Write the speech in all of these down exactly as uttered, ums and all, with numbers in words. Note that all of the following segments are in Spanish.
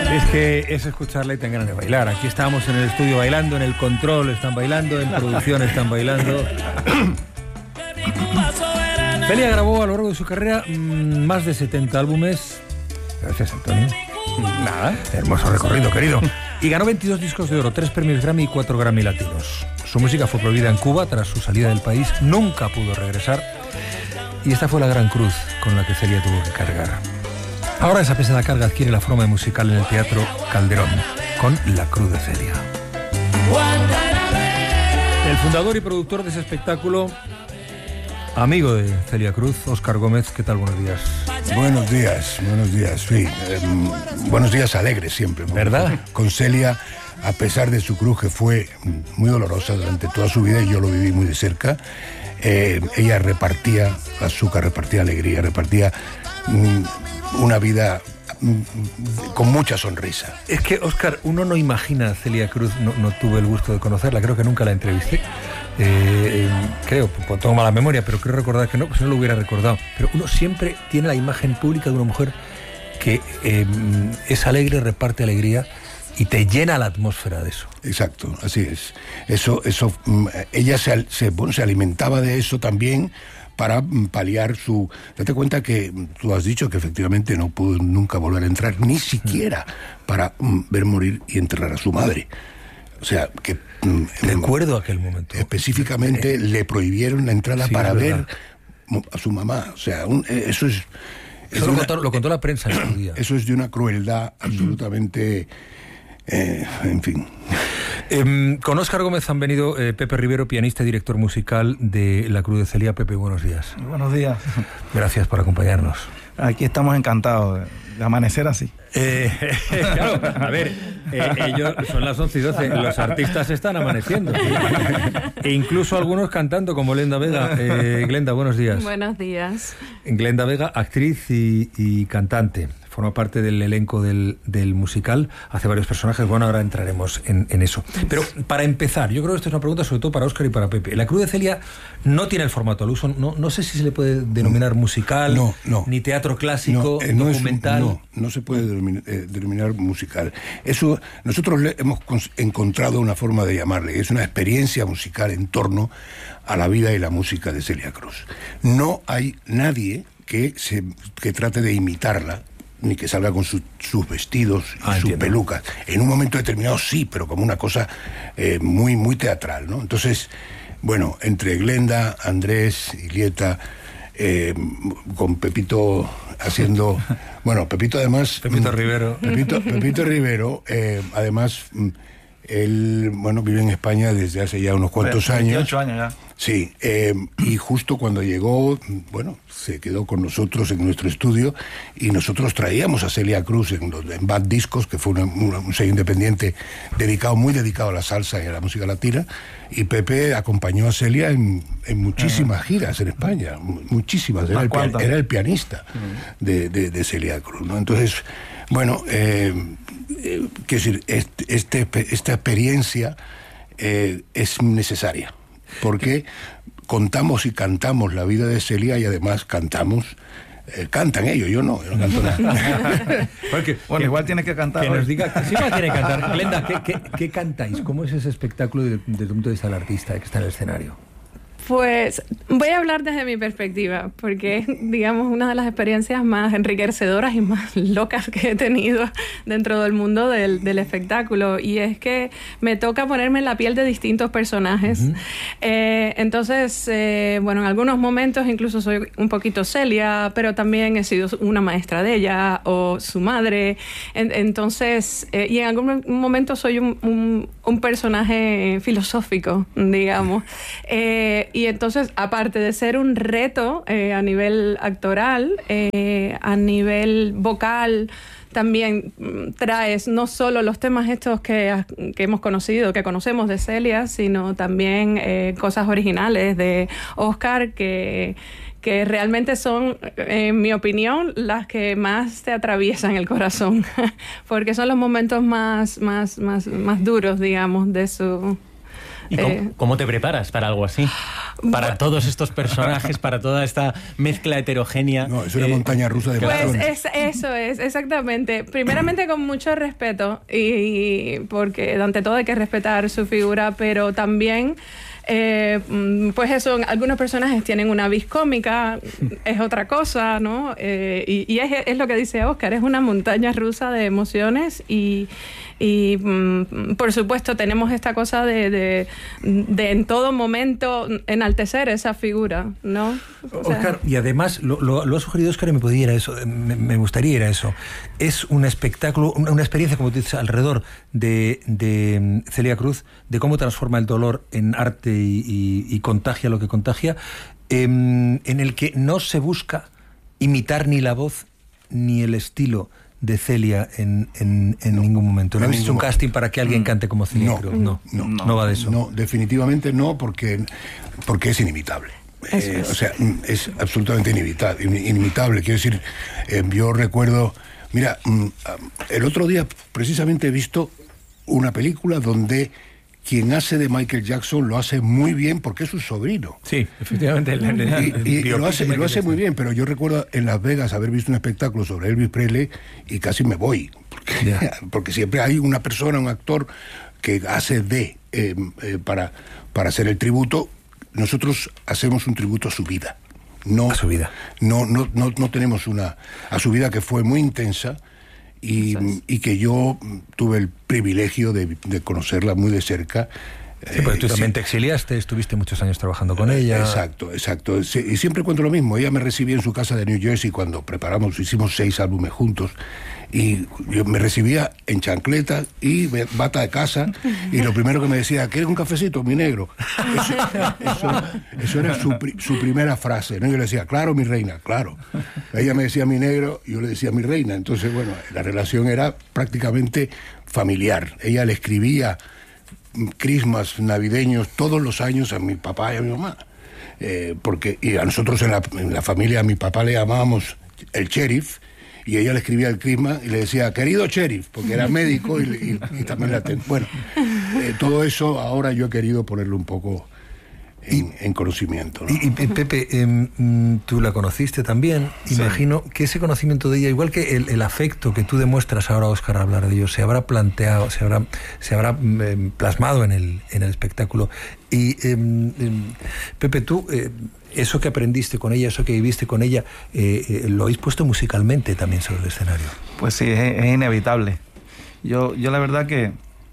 Es que es escucharla y tengan ganas de bailar. Aquí estamos en el estudio bailando, en el control están bailando, en producción están bailando. Celia grabó a lo largo de su carrera mmm, más de setenta álbumes. Gracias, Antonio. Nada, hermoso recorrido, querido. Y ganó veintidós discos de oro, tres premios Grammy y cuatro Grammy latinos. Su música fue prohibida en Cuba tras su salida del país. Nunca pudo regresar. Y esta fue la gran cruz con la que Celia tuvo que cargar. Ahora esa pesada carga adquiere la forma musical en el Teatro Calderón, con La Cruz de Celia. El fundador y productor de ese espectáculo, amigo de Celia Cruz, Óscar Gómez, ¿qué tal? Buenos días. Buenos días, buenos días, sí. Eh, buenos días alegres siempre. ¿Verdad? Con Celia, a pesar de su cruz, que fue muy dolorosa durante toda su vida, y yo lo viví muy de cerca, eh, ella repartía azúcar, repartía alegría, repartía mm, una vida con mucha sonrisa. Es que, Óscar, uno no imagina a Celia Cruz, no, no tuve el gusto de conocerla, creo que nunca la entrevisté. Eh, eh, creo, pues tengo mala memoria, pero creo recordar que no, pues no lo hubiera recordado. Pero uno siempre tiene la imagen pública de una mujer que eh, es alegre, reparte alegría y te llena la atmósfera de eso. Exacto, así es. Eso, eso, ella se, se, bueno, se alimentaba de eso también para paliar su... Date cuenta que tú has dicho que efectivamente no pudo nunca volver a entrar, ni siquiera para um, ver morir y enterrar a su madre. O sea, que... Um, Recuerdo aquel momento. Específicamente eh, le prohibieron la entrada sí, para ver a su mamá. O sea, un, eso es... es eso lo, una, contó, lo contó la prensa en su día. Eso es de una crueldad absolutamente... Eh, en fin. Eh, con Óscar Gómez han venido eh, Pepe Rivero, pianista y director musical de La Cruz de Celia. Pepe, buenos días. Buenos días. Gracias por acompañarnos. Aquí estamos encantados de, de amanecer así. Eh, claro, a ver, eh, ellos son las once y doce, los artistas están amaneciendo. E incluso algunos cantando, como Glenda Vega. Eh, Glenda, buenos días. Buenos días. Glenda Vega, actriz y, y cantante. Forma parte del elenco del, del musical, hace varios personajes. Bueno, ahora entraremos en, en eso. Pero para empezar, yo creo que esta es una pregunta sobre todo para Óscar y para Pepe. La Cruz de Celia no tiene el formato al uso, no, no sé si se le puede denominar musical, no, no, ni teatro clásico, no, eh, no documental. Un, no, no se puede denominar, eh, denominar musical. Eso, nosotros le hemos encontrado una forma de llamarle, es una experiencia musical en torno a la vida y la música de Celia Cruz. No hay nadie que, se, que trate de imitarla, ni que salga con su, sus vestidos y ah, sus entiendo. pelucas. En un momento determinado sí, pero como una cosa eh, muy, muy teatral, ¿no? Entonces, bueno, entre Glenda, Andrés, Ilieta, eh, con Pepito haciendo... Bueno, Pepito además... Pepito Rivero. Pepito, Pepito Rivero, eh, además, él, bueno, vive en España desde hace ya unos cuantos años. veintiocho años ya. Sí, eh, y justo cuando llegó, bueno, se quedó con nosotros en nuestro estudio y nosotros traíamos a Celia Cruz en, en Bad Discos, que fue una, una, un sello independiente dedicado, muy dedicado a la salsa y a la música latina, y Pepe acompañó a Celia en, en muchísimas giras en España, muchísimas, era el, era el pianista de, de, de Celia Cruz, ¿no? Entonces, bueno, eh, eh, quiero decir, este, este, esta experiencia eh, es necesaria, porque contamos y cantamos la vida de Celia y además cantamos, eh, cantan ellos, yo no, yo no canto nada. Porque, bueno, que, igual tienes que cantar. Que hoy. Nos diga, sí va a tener que cantar. Glenda, ¿qué, qué, ¿qué cantáis? ¿Cómo es ese espectáculo desde el punto de vista del artista que está en el escenario? Pues voy a hablar desde mi perspectiva, porque es, digamos, una de las experiencias más enriquecedoras y más locas que he tenido dentro del mundo del, del espectáculo, y es que me toca ponerme en la piel de distintos personajes. Uh-huh. Eh, entonces, eh, bueno, en algunos momentos incluso soy un poquito Celia, pero también he sido una maestra de ella o su madre. En, entonces, eh, y en algún momento soy un, un, un personaje filosófico, digamos. Eh, Y entonces, aparte de ser un reto eh, a nivel actoral, eh, a nivel vocal, también traes no solo los temas estos que, que hemos conocido, que conocemos de Celia, sino también eh, cosas originales de Óscar que... que realmente son, en mi opinión, las que más te atraviesan el corazón, porque son los momentos más, más, más, más duros, digamos, de su... ¿Y cómo, eh, cómo te preparas para algo así? Para todos estos personajes, para toda esta mezcla heterogénea. No, es una eh, montaña rusa de Pues pasiones. es, eso es, exactamente. Primeramente con mucho respeto, y porque ante todo hay que respetar su figura, pero también... Eh, pues eso, algunos personajes tienen una vis cómica, es otra cosa, ¿no? Eh, y y es, es lo que dice Óscar, es una montaña rusa de emociones y, y mm, por supuesto tenemos esta cosa de, de, de en todo momento enaltecer esa figura, ¿no? O sea, Óscar, y además lo, lo, lo ha sugerido Óscar y me podría ir a eso, me, me gustaría ir a eso. Es un espectáculo, una, una experiencia, como tú dices, alrededor de, de Celia Cruz, de cómo transforma el dolor en arte y, y, y contagia lo que contagia, eh, en el que no se busca imitar ni la voz ni el estilo de Celia en, en, en no, ningún momento. ¿No habéis hecho un casting para que alguien cante como Celia no, Cruz? No, no, no, no, no va de eso. No, definitivamente no, porque, porque es inimitable. Eh, es. O sea, es absolutamente inimitable. inimitable. Quiero decir, eh, yo recuerdo... Mira, el otro día precisamente he visto una película donde quien hace de Michael Jackson lo hace muy bien porque es su sobrino. Sí, efectivamente. El, el, el, y y lo hace, lo hace muy bien, pero yo recuerdo en Las Vegas haber visto un espectáculo sobre Elvis Presley y casi me voy, porque, yeah. porque siempre hay una persona, un actor que hace de, eh, eh, para, para hacer el tributo. Nosotros hacemos un tributo a su vida. No, a su vida. No, no, no, no tenemos una... A su vida que fue muy intensa y, y que yo tuve el privilegio de, de conocerla muy de cerca. Sí, porque tú eh, también te exiliaste, estuviste muchos años trabajando con ella. Exacto, exacto. Sí, y siempre cuento lo mismo. Ella me recibía en su casa de New Jersey cuando preparamos, hicimos seis álbumes juntos. Y yo me recibía en chancleta y bata de casa, y lo primero que me decía, ¿quieres un cafecito, mi negro? Eso, eso, eso era su, su primera frase, ¿no? Yo le decía, claro, mi reina, claro. Ella me decía mi negro, y yo le decía mi reina. Entonces, bueno, la relación era prácticamente familiar. Ella le escribía crismas navideños todos los años a mi papá y a mi mamá. Eh, porque, y a nosotros en la, en la familia, a mi papá le llamábamos el sheriff, y ella le escribía el crisma y le decía, querido sheriff, porque era médico y, y, y también la ten... Bueno, eh, todo eso ahora yo he querido ponerlo un poco en, en conocimiento, ¿no? Y, y Pepe, eh, tú la conociste también, sí. Imagino que ese conocimiento de ella, igual que el, el afecto que tú demuestras ahora, Óscar, a hablar de ello, se habrá planteado, se habrá, se habrá eh, plasmado en el, en el espectáculo. Y eh, eh, Pepe, tú... Eh, eso que aprendiste con ella, eso que viviste con ella, eh, eh, lo habéis puesto musicalmente también sobre el escenario. Pues sí, es, es inevitable. Yo, yo la verdad que,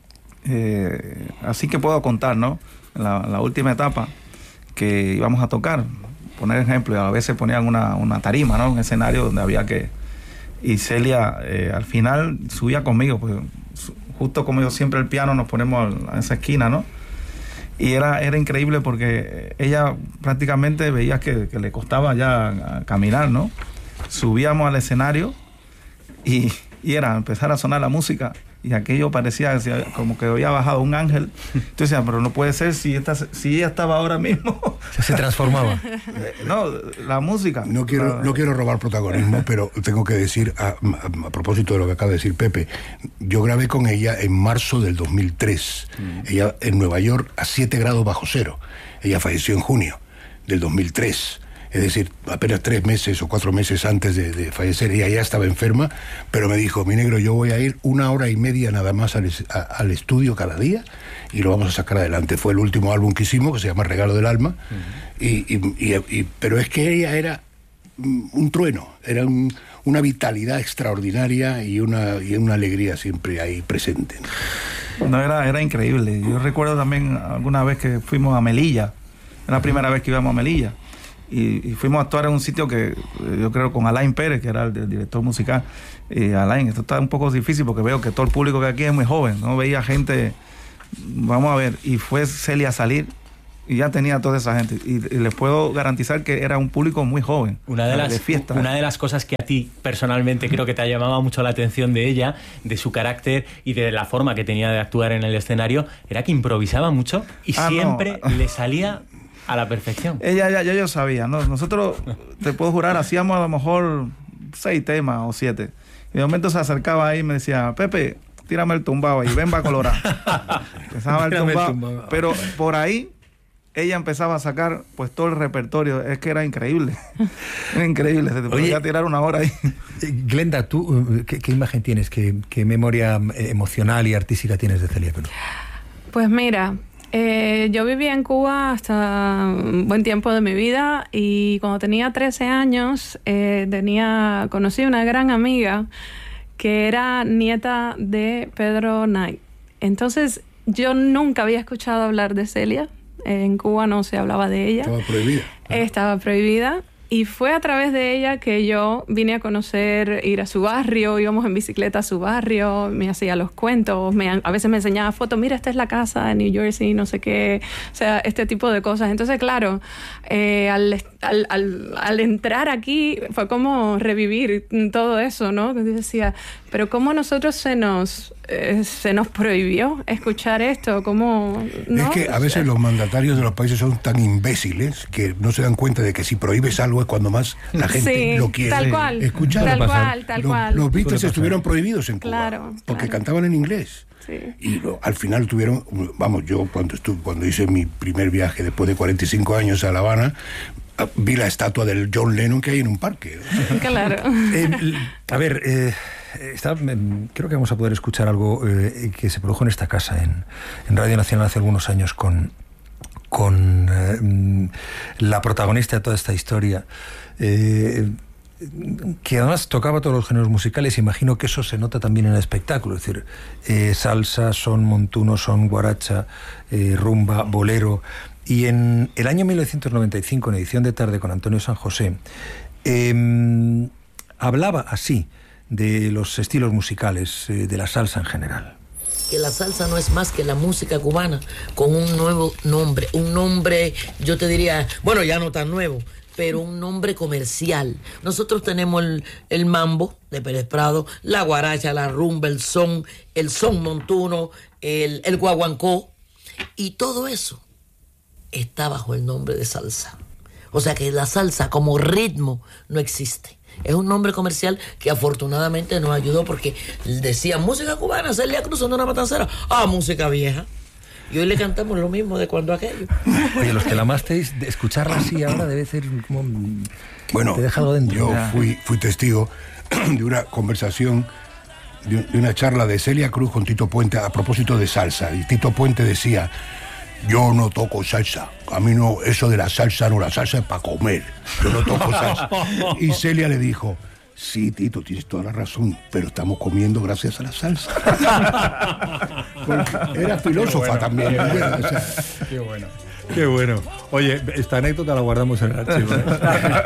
eh, así que puedo contar, ¿no? La, la última etapa que íbamos a tocar, poner ejemplo, a veces ponían una, una tarima, ¿no? Un escenario donde había que... Y Celia, eh, al final, subía conmigo, pues justo como yo siempre el piano nos ponemos a esa esquina, ¿no? Y era, era increíble porque ella prácticamente veía que, que le costaba ya caminar, ¿no? Subíamos al escenario y, y era empezar a sonar la música y aquello parecía como que había bajado un ángel. Entonces decía, pero no puede ser si, esta, si ella estaba ahora mismo. Se transformaba. No, la música. No quiero, la... no quiero robar protagonismo, pero tengo que decir, a, a, a propósito de lo que acaba de decir Pepe, yo grabé con ella en marzo del dos mil tres. Mm. Ella en Nueva York a siete grados bajo cero. Ella falleció en junio del dos mil tres. Es decir, apenas tres meses o cuatro meses antes de, de fallecer, ella ya estaba enferma, pero me dijo, mi negro, yo voy a ir una hora y media nada más al, a, al estudio cada día y lo vamos a sacar adelante. Fue el último álbum que hicimos, que se llama Regalo del Alma, uh-huh. y, y, y, y, pero es que ella era un trueno, era un, una vitalidad extraordinaria y una, y una alegría siempre ahí presente. No, era, era increíble. Yo recuerdo también alguna vez que fuimos a Melilla, era la primera vez que íbamos a Melilla. Y, y fuimos a actuar en un sitio que yo creo con Alain Pérez, que era el, el director musical. Y Alain, esto está un poco difícil porque veo que todo el público que aquí es muy joven, no veía gente, vamos a ver, y fue Celia a salir y ya tenía toda esa gente. Y, y les puedo garantizar que era un público muy joven. Una de, las, de fiesta. Una de las cosas que a ti personalmente creo que te ha llamado mucho la atención de ella, de su carácter y de la forma que tenía de actuar en el escenario, era que improvisaba mucho y ah, siempre no. le salía... a la perfección. Ella ya, ya yo sabía, ¿no? Nosotros, te puedo jurar, hacíamos a lo mejor seis temas o siete. Y de momento se acercaba ahí y me decía, Pepe, tírame el tumbado ahí, ven va a colorar. Empezaba el Tírame el tumbado, tumbado. pero por ahí ella empezaba a sacar pues todo el repertorio. Es que era increíble. Era increíble, se te podía tirar una hora ahí. Glenda, ¿tú qué, qué imagen tienes, qué, qué memoria emocional y artística tienes de Celia Cruz? Pues mira, eh, yo vivía en Cuba hasta un buen tiempo de mi vida y cuando tenía trece años eh, tenía, conocí una gran amiga que era nieta de Pedro Knight. Entonces yo nunca había escuchado hablar de Celia. En Cuba no se hablaba de ella. Estaba prohibida. Estaba prohibida. Y fue a través de ella que yo vine a conocer, ir a su barrio, íbamos en bicicleta a su barrio, me hacía los cuentos, me, a veces me enseñaba fotos, mira, esta es la casa en New Jersey, no sé qué, o sea, este tipo de cosas. Entonces, claro, eh, al, al, al, al entrar aquí fue como revivir todo eso, ¿no? Que decía, pero ¿cómo nosotros se nos, eh, se nos prohibió escuchar esto? ¿Cómo, no? Es que a veces los mandatarios de los países son tan imbéciles que no se dan cuenta de que si prohíbes algo es cuando más la gente sí, lo quiere tal cual, escuchar. tal cual, tal Los- cual. Los Beatles estuvieron prohibidos en Cuba Claro, porque claro. cantaban en inglés. Sí. Y lo- al final tuvieron, vamos, yo cuando estuve, cuando hice mi primer viaje después de cuarenta y cinco años a La Habana, ah, vi la estatua del John Lennon que hay en un parque. Claro. Eh, a ver, eh, está, eh, creo que vamos a poder escuchar algo eh, que se produjo en esta casa, en, en Radio Nacional hace algunos años, con, con eh, la protagonista de toda esta historia, eh, que además tocaba todos los géneros musicales. Imagino que eso se nota también en el espectáculo, es decir, eh, salsa, son montuno, son guaracha, eh, rumba, bolero. Y en el año mil novecientos noventa y cinco, en Edición de Tarde con Antonio San José, eh, hablaba así de los estilos musicales, eh, de la salsa en general. Que la salsa no es más que la música cubana con un nuevo nombre, un nombre, yo te diría, bueno, ya no tan nuevo, pero un nombre comercial. Nosotros tenemos el, el mambo de Pérez Prado, la guaracha, la rumba, el son, el son montuno, el, el guaguancó, y todo eso está bajo el nombre de salsa. O sea que la salsa como ritmo no existe. Es un nombre comercial que afortunadamente nos ayudó porque decía música cubana, Celia Cruz, Sonora Matancera. Ah, música vieja. Y hoy le cantamos lo mismo de cuando aquello. Oye, los que la amasteis, de escucharla así ahora debe ser como... Bueno, te deja algo dentro. yo fui, fui testigo de una conversación, de, de una charla de Celia Cruz con Tito Puente a propósito de salsa. Y Tito Puente decía, yo no toco salsa, a mí no, eso de la salsa no, la salsa es para comer, yo no toco salsa. Y Celia le dijo, sí, Tito, tienes toda la razón, pero estamos comiendo gracias a la salsa. Porque era filósofa también. ¿no? O sea, Qué bueno. Qué bueno. Oye, esta anécdota la guardamos en el archivo, ¿eh?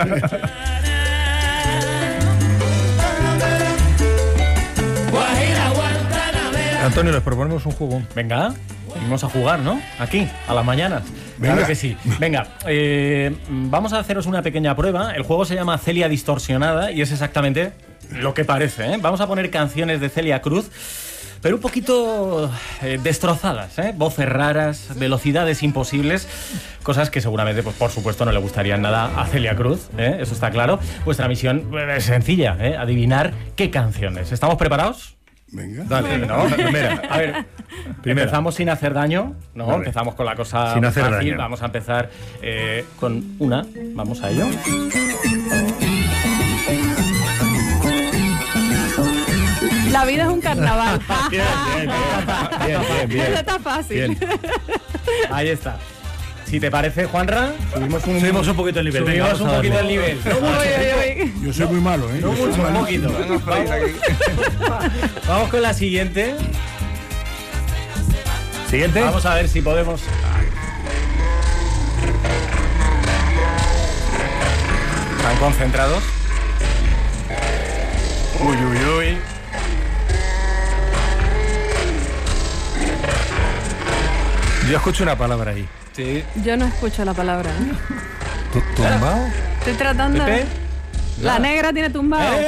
Antonio, les proponemos un juego. Venga, vamos a jugar, ¿no? Aquí, a las mañanas. Venga. Claro que sí. Venga, eh, vamos a haceros una pequeña prueba. El juego se llama Celia Distorsionada y es exactamente lo que parece, ¿eh? Vamos a poner canciones de Celia Cruz, pero un poquito eh, destrozadas, ¿eh? Voces raras, velocidades imposibles, cosas que seguramente, pues por supuesto, no le gustarían nada a Celia Cruz, ¿eh? Eso está claro. Vuestra misión es sencilla, ¿eh? Adivinar qué canciones. ¿Estamos preparados? venga. Dale, ¿No? primera. A ver, Primera. empezamos sin hacer daño, ¿no? Vale. Empezamos con la cosa Sin hacer fácil. daño. Vamos a empezar eh, con una. Vamos a ello. La vida es un carnaval. Bien, bien, bien, bien, bien. Eso está fácil. Bien. Ahí está. Si te parece, Juanra, subimos un, Subimos un poquito el nivel. Venga, subimos un vamos a poquito darle. el nivel. Uy, uy, uy. Yo soy muy malo, ¿eh? No Yo soy mucho, un malo. poquito. Vamos con la siguiente. Siguiente. Vamos a ver si podemos. ¿Están concentrados? Uy, uy, uy. Yo escucho una palabra ahí. Sí. Yo no escucho la palabra. ¿eh? Tu- ¿Tumbao? Estoy tratando. Pepe. La negra tiene tumbado.